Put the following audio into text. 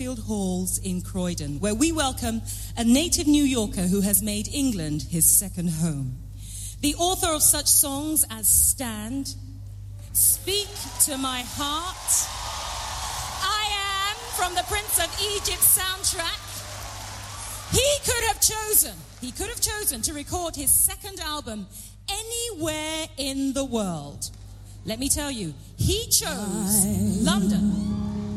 Highfield Halls in Croydon, where we welcome a native New Yorker who has made England his second home. The author of such songs as Stand, Speak to My Heart, I Am from the Prince of Egypt soundtrack. He could have chosen to record his second album anywhere in the world. Let me tell you, he chose London.